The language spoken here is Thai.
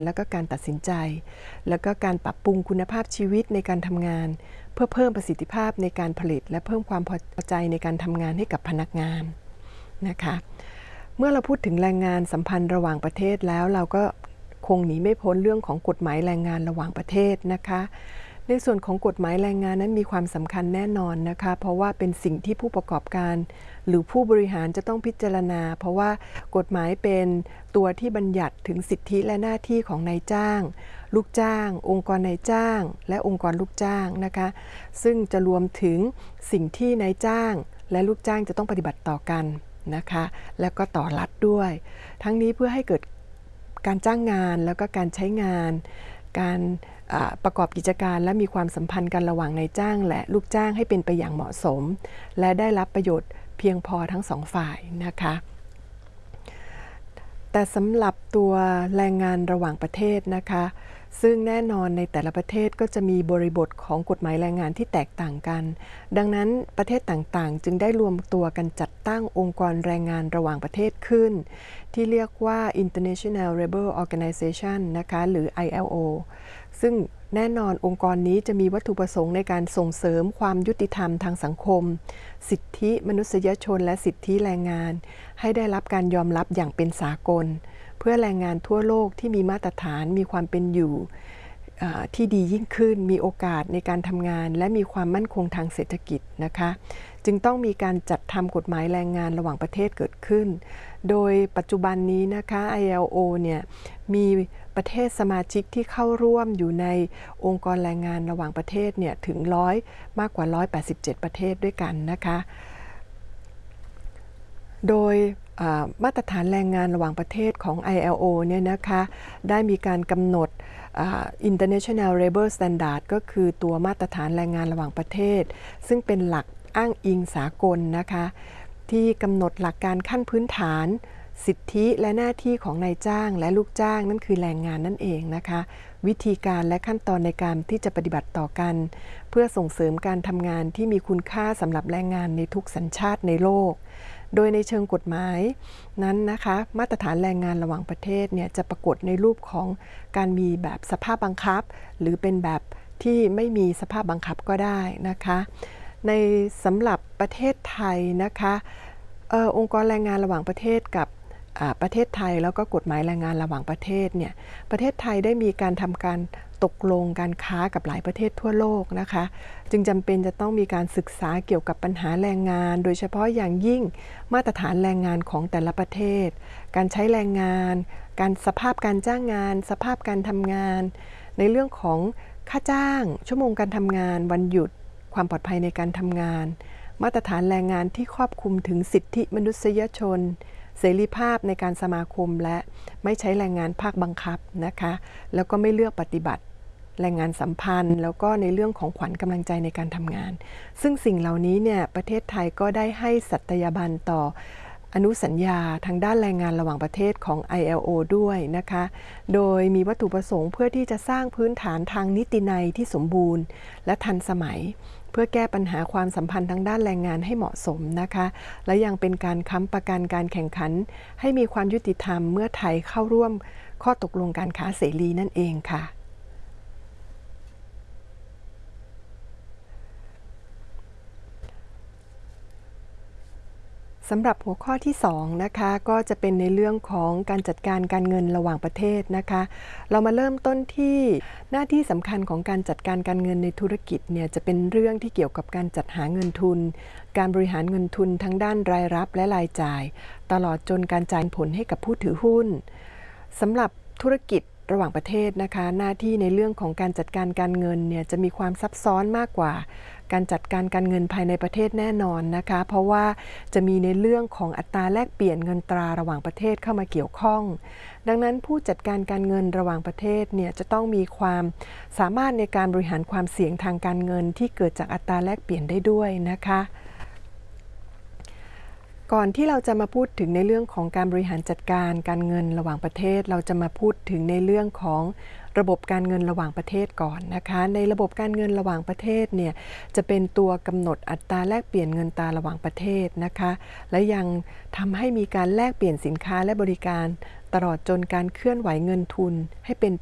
แล้วก็การตัดสินใจแล้วก็การปรับปรุงคุณภาพชีวิตในการทำงานเพื่อเพิ่มประสิทธิภาพในการผลิตและเพิ่มความพอใจในการทำงานให้กับพนักงานนะคะเมื่อเราพูดถึงแรงงานสัมพันธ์ระหว่างประเทศแล้วเราก็คงหนีไม่พ้นเรื่องของกฎหมายแรงงานระหว่างประเทศนะคะในส่วนของกฎหมายแรงงานนั้นมีความสำคัญแน่นอนนะคะเพราะว่าเป็นสิ่งที่ผู้ประกอบการหรือผู้บริหารจะต้องพิจารณาเพราะว่ากฎหมายเป็นตัวที่บัญญัติถึงสิทธิและหน้าที่ของนายจ้างลูกจ้างองค์กรนายจ้างและองค์กรลูกจ้างนะคะซึ่งจะรวมถึงสิ่งที่นายจ้างและลูกจ้างจะต้องปฏิบัติต่อกันนะคะแล้วก็ต่อรัฐด้วยทั้งนี้เพื่อให้เกิดการจ้างงานแล้วก็การใช้งานการประกอบกิจการและมีความสัมพันธ์กันระหว่างนายจ้างและลูกจ้างให้เป็นไปอย่างเหมาะสมและได้รับประโยชน์เพียงพอทั้งสองฝ่ายนะคะแต่สำหรับตัวแรงงานระหว่างประเทศนะคะซึ่งแน่นอนในแต่ละประเทศก็จะมีบริบทของกฎหมายแรงงานที่แตกต่างกันดังนั้นประเทศต่างๆจึงได้รวมตัวกันจัดตั้งองค์กรแรงงานระหว่างประเทศขึ้นที่เรียกว่า International Labour Organization นะคะหรือ ILO ซึ่งแน่นอนองค์กรนี้จะมีวัตถุประสงค์ในการส่งเสริมความยุติธรรมทางสังคมสิทธิมนุษยชนและสิทธิแรงงานให้ได้รับการยอมรับอย่างเป็นสากลเพื่อแรงงานทั่วโลกที่มีมาตรฐานมีความเป็นอยู่ที่ดียิ่งขึ้นมีโอกาสในการทำงานและมีความมั่นคงทางเศรษฐกิจนะคะจึงต้องมีการจัดทำกฎหมายแรงงานระหว่างประเทศเกิดขึ้นโดยปัจจุบันนี้นะคะ ILO เนี่ยมีประเทศสมาชิกที่เข้าร่วมอยู่ในองค์กรแรงงานระหว่างประเทศเนี่ยถึงมากกว่า187ประเทศด้วยกันนะคะโดยมาตรฐานแรงงานระหว่างประเทศของ ILO เนี่ยนะคะได้มีการกำหนดInternational Labour Standard ก็คือตัวมาตรฐานแรงงานระหว่างประเทศซึ่งเป็นหลักอ้างอิงสากลนะคะที่กำหนดหลักการขั้นพื้นฐานสิทธิและหน้าที่ของนายจ้างและลูกจ้างนั่นคือแรงงานนั่นเองนะคะวิธีการและขั้นตอนในการที่จะปฏิบัติต่อกันเพื่อส่งเสริมการทำงานที่มีคุณค่าสำหรับแรงงานในทุกสัญชาติในโลกโดยในเชิงกฎหมายนั้นนะคะมาตรฐานแรงงานระหว่างประเทศเนี่ยจะปรากฏในรูปของการมีแบบสภาพบังคับหรือเป็นแบบที่ไม่มีสภาพบังคับก็ได้นะคะในสำหรับประเทศไทยนะคะองค์กรแรงงานระหว่างประเทศกับประเทศไทยแล้วก็กฎหมายแรงงานระหว่างประเทศเนี่ยประเทศไทยได้มีการทำการตกลงการค้ากับหลายประเทศทั่วโลกนะคะจึงจำเป็นจะต้องมีการศึกษาเกี่ยวกับปัญหาแรงงานโดยเฉพาะอย่างยิ่งมาตรฐานแรงงานของแต่ละประเทศการใช้แรงงานการสภาพการจ้างงานสภาพการทำงานในเรื่องของค่าจ้างชั่วโมงการทำงานวันหยุดความปลอดภัยในการทำงานมาตรฐานแรงงานที่ครอบคลุมถึงสิทธิมนุษยชนเสรีภาพในการสมาคมและไม่ใช้แรงงานภาคบังคับนะคะแล้วก็ไม่เลือกปฏิบัติแรงงานสัมพันธ์แล้วก็ในเรื่องของขวัญกำลังใจในการทำงานซึ่งสิ่งเหล่านี้เนี่ยประเทศไทยก็ได้ให้สัตยาบันต่ออนุสัญญาทางด้านแรงงานระหว่างประเทศของ ILO ด้วยนะคะโดยมีวัตถุประสงค์เพื่อที่จะสร้างพื้นฐานทางนิตินัยที่สมบูรณ์และทันสมัยเพื่อแก้ปัญหาความสัมพันธ์ทางด้านแรงงานให้เหมาะสมนะคะและยังเป็นการค้ำประกันการแข่งขันให้มีความยุติธรรมเมื่อไทยเข้าร่วมข้อตกลงการค้าเสรีนั่นเองค่ะสำหรับหัวข้อที่2นะคะก็จะเป็นในเรื่องของการจัดการการเงินระหว่างประเทศนะคะเรามาเริ่มต้นที่หน้าที่สำคัญของการจัดการการเงินในธุรกิจเนี่ยจะเป็นเรื่องที่เกี่ยวกับการจัดหาเงินทุนการบริหารเงินทุนทั้งด้านรายรับและรายจ่ายตลอดจนการจ่ายผลให้กับผู้ถือหุ้นสำหรับธุรกิจระหว่างประเทศนะคะหน้าที่ในเรื่องของการจัดการการเงินเนี่ยจะมีความซับซ้อนมากกว่าการจัดการการเงินภายในประเทศแน่นอนนะคะเพราะว่าจะมีในเรื่องของอัตราแลกเปลี่ยนเงินตราระหว่างประเทศเข้ามาเกี่ยวข้องดังนั้นผู้จัดการการเงินระหว่างประเทศเนี่ยจะต้องมีความสามารถในการบริหารความเสี่ยงทางการเงินที่เกิดจากอัตราแลกเปลี่ยนได้ด้วยนะคะก่อนที่เราจะมาพูดถึงในเรื่องของการบริหารจัดการการเงินระหว่างประเทศเราจะมาพูดถึงในเรื่องของระบบการเงินระหว่างประเทศก่อนนะคะในระบบการเงินระหว่างประเทศเนี่ยจะเป็นตัวกำหนดอัตราแลกเปลี่ยนเงินตราระหว่างประเทศนะคะและยังทำให้มีการแลกเปลี่ยนสินค้าและบริการตลอดจนการเคลื่อนไหวเงินทุนให้เป็น